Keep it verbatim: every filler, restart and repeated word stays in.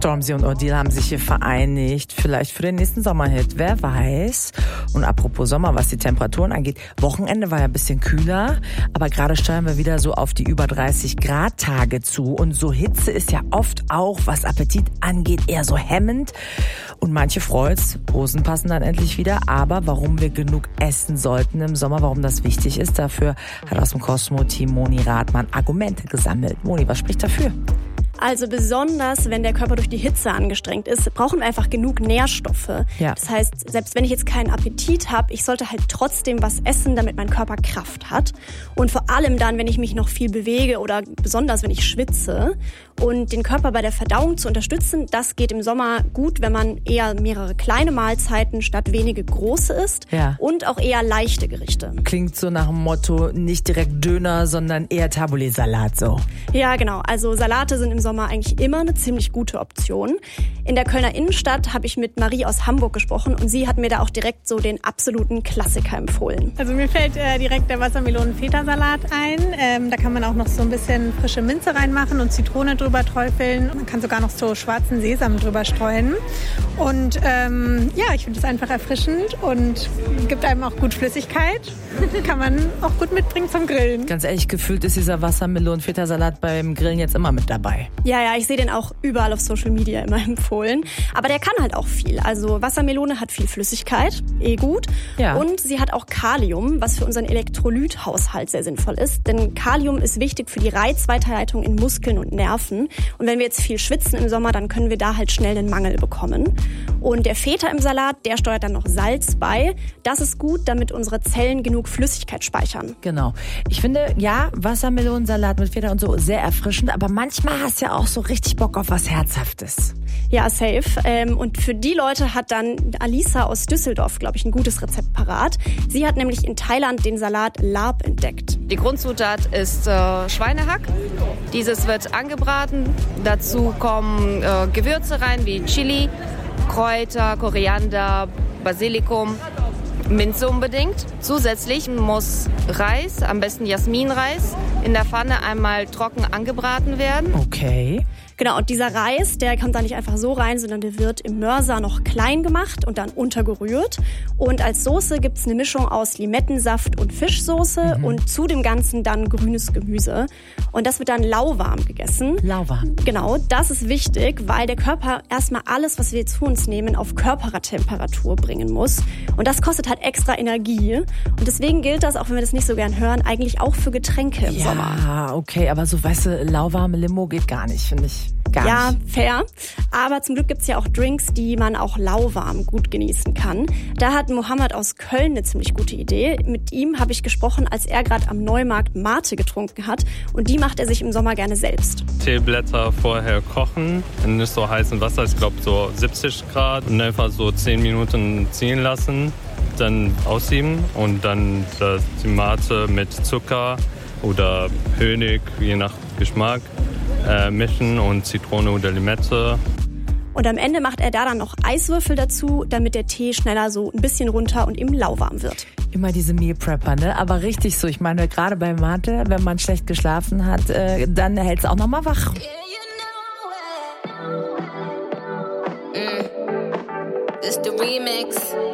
Stormzy und Odile haben sich hier vereinigt. Vielleicht für den nächsten Sommerhit, wer weiß. Und apropos Sommer, was die Temperaturen angeht. Wochenende war ja ein bisschen kühler, aber gerade steuern wir wieder so auf die über dreißig Grad Tage zu. Und so Hitze ist ja oft auch, was Appetit angeht, eher so hemmend. Und manche freut's, Hosen passen dann endlich wieder. Aber warum wir genug essen sollten im Sommer, warum das wichtig ist, dafür hat aus dem Cosmo-Team Moni Rathmann Argumente gesammelt. Moni, was spricht dafür? Also besonders, wenn der Körper durch die Hitze angestrengt ist, brauchen wir einfach genug Nährstoffe. Ja. Das heißt, selbst wenn ich jetzt keinen Appetit habe, ich sollte halt trotzdem was essen, damit mein Körper Kraft hat. Und vor allem dann, wenn ich mich noch viel bewege oder besonders, wenn ich schwitze. Und den Körper bei der Verdauung zu unterstützen, das geht im Sommer gut, wenn man eher mehrere kleine Mahlzeiten statt wenige große isst. Ja. Und auch eher leichte Gerichte. Klingt so nach dem Motto, nicht direkt Döner, sondern eher Tabbouleh-Salat so. Ja, genau. Also Salate sind im Sommer eigentlich immer eine ziemlich gute Option. In der Kölner Innenstadt habe ich mit Marie aus Hamburg gesprochen und sie hat mir da auch direkt so den absoluten Klassiker empfohlen. Also mir fällt äh, direkt der Wassermelonen-Feta-Salat ein. Ähm, da kann man auch noch so ein bisschen frische Minze reinmachen und Zitrone drüber träufeln. Man kann sogar noch so schwarzen Sesam drüber streuen. Und ähm, ja, ich finde es einfach erfrischend und gibt einem auch gut Flüssigkeit. Kann man auch gut mitbringen zum Grillen. Ganz ehrlich, gefühlt ist dieser Wassermelonen-Feta-Salat beim Grillen jetzt immer mit dabei. Ja, ja, ich sehe den auch überall auf Social Media immer empfohlen. Aber der kann halt auch viel. Also Wassermelone hat viel Flüssigkeit, eh gut. Ja. Und sie hat auch Kalium, was für unseren Elektrolythaushalt sehr sinnvoll ist. Denn Kalium ist wichtig für die Reizweiterleitung in Muskeln und Nerven. Und wenn wir jetzt viel schwitzen im Sommer, dann können wir da halt schnell einen Mangel bekommen. Und der Feta im Salat, der steuert dann noch Salz bei. Das ist gut, damit unsere Zellen genug Flüssigkeit speichern. Genau. Ich finde, ja, Wassermelonensalat mit Feta und so sehr erfrischend, aber manchmal hast du ja auch so richtig Bock auf was Herzhaftes. Ja, safe. Ähm, und für die Leute hat dann Alisa aus Düsseldorf, glaube ich, ein gutes Rezept parat. Sie hat nämlich in Thailand den Salat Larb entdeckt. Die Grundzutat ist äh, Schweinehack. Dieses wird angebraten. Dazu kommen äh, Gewürze rein wie Chili, Kräuter, Koriander, Basilikum, Minze unbedingt. Zusätzlich muss Reis, am besten Jasminreis, in der Pfanne einmal trocken angebraten werden. Okay. Genau, und dieser Reis, der kommt da nicht einfach so rein, sondern der wird im Mörser noch klein gemacht und dann untergerührt. Und als Soße gibt's eine Mischung aus Limettensaft und Fischsoße mhm. und zu dem Ganzen dann grünes Gemüse. Und das wird dann lauwarm gegessen. Lauwarm. Genau, das ist wichtig, weil der Körper erstmal alles, was wir zu uns nehmen, auf Körpertemperatur bringen muss. Und das kostet halt extra Energie. Und deswegen gilt das, auch wenn wir das nicht so gern hören, eigentlich auch für Getränke im ja, Sommer. Ja, okay, aber so, weißt du, lauwarme Limo geht gar nicht, finde ich. Gar ja, nicht. fair. Aber zum Glück gibt's ja auch Drinks, die man auch lauwarm gut genießen kann. Da hat Mohammed aus Köln eine ziemlich gute Idee. Mit ihm habe ich gesprochen, als er gerade am Neumarkt Mate getrunken hat. Und die macht er sich im Sommer gerne selbst. Teeblätter vorher kochen, in nicht so heißem Wasser, ich glaube so siebzig Grad. Und einfach so zehn Minuten ziehen lassen, dann aussieben und dann das, die Mate mit Zucker oder Honig, je nach Geschmack, äh, mischen und Zitrone oder Limette. Und am Ende macht er da dann noch Eiswürfel dazu, damit der Tee schneller so ein bisschen runter und eben lauwarm wird. Immer diese Meal Prepper, ne? Aber richtig so. Ich meine, gerade bei Mate, wenn man schlecht geschlafen hat, äh, dann hält es auch noch mal wach. Yeah, you know it. Mm. This the remix.